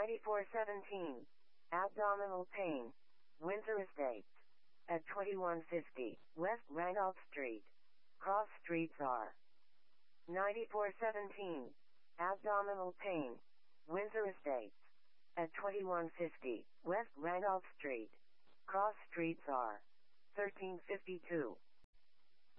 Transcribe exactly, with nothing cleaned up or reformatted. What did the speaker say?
ninety-four seventeen. Abdominal pain. Windsor Estates. At twenty-one fifty West Randolph Street. Cross streets are. ninety-four seventeen. Abdominal pain. Windsor Estates. At twenty-one fifty West Randolph Street. Cross streets are. thirteen fifty-two